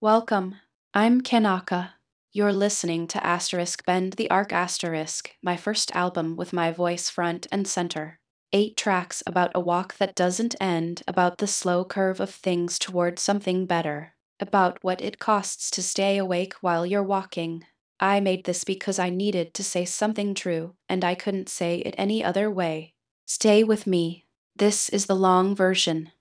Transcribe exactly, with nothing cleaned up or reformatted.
Welcome. I'm Kanaka. You're listening to Asterisk Bend the Arc Asterisk, my first album with my voice front and center. Eight tracks about a walk that doesn't end, about the slow curve of things toward something better, about what it costs to stay awake while you're walking. I made this because I needed to say something true, and I couldn't say it any other way. Stay with me. This is the long version.